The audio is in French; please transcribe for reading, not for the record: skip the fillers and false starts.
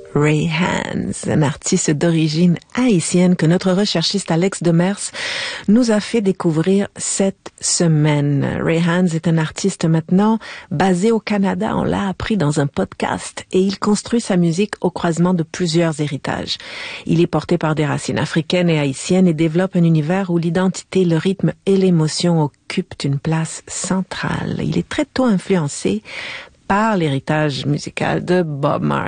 Ray Hans, un artiste d'origine haïtienne que notre recherchiste Alex Demers nous a fait découvrir cette semaine. Ray Hans est un artiste maintenant basé au Canada, on l'a appris dans un podcast, et il construit sa musique au croisement de plusieurs héritages. Il est porté par des racines africaines et haïtiennes et développe un univers où l'identité, le rythme et l'émotion occupent une place centrale. Il est très tôt influencé par l'héritage musical de Bob Marley.